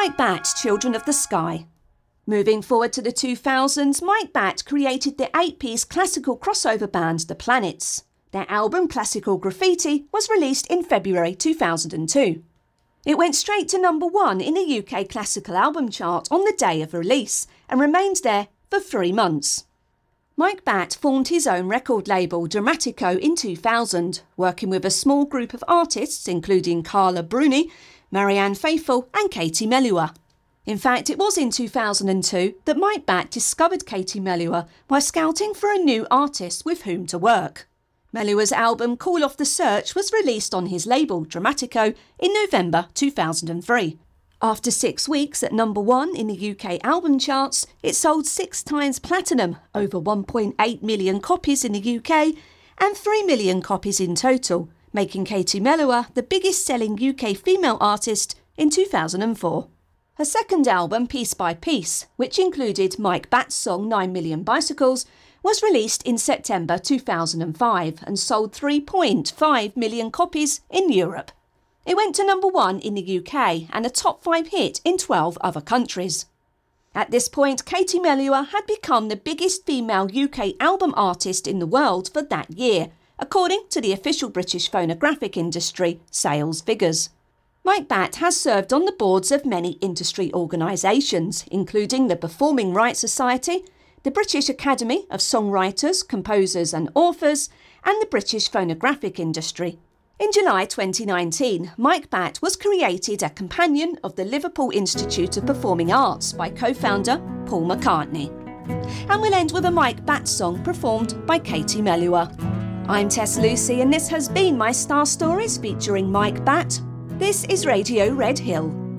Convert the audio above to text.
Mike Batt, Children of the Sky. Moving forward to the 2000s, Mike Batt created the 8-piece classical crossover band The Planets. Their album Classical Graffiti was released in February 2002. It went straight to number 1 in the UK classical album chart on the day of release and remained there for 3 months. Mike Batt formed his own record label Dramatico in 2000, working with a small group of artists including Carla Bruni, Marianne Faithfull and Katie Melua. In fact, it was in 2002 that Mike Batt discovered Katie Melua while scouting for a new artist with whom to work. Melua's album Call Off the Search was released on his label Dramatico in November 2003. After 6 weeks at number 1 in the UK album charts, it sold 6 times platinum, over 1.8 million copies in the UK and 3 million copies in total, making Katie Melua the biggest selling UK female artist in 2004. Her second album, Piece by Piece, which included Mike Batt's song 9 Million Bicycles, was released in September 2005 and sold 3.5 million copies in Europe. It went to number 1 in the UK and a top 5 hit in 12 other countries. At this point, Katie Melua had become the biggest female UK album artist in the world for that year, according to the official British phonographic industry sales figures. Mike Batt has served on the boards of many industry organisations, including the Performing Rights Society, the British Academy of Songwriters, Composers and Authors, and the British phonographic industry. In July 2019, Mike Batt was created a companion of the Liverpool Institute of Performing Arts by co-founder Paul McCartney. And we'll end with a Mike Batt song performed by Katie Melua. I'm Tess Lucy and this has been my Star Stories featuring Mike Batt. This is Radio Red Hill.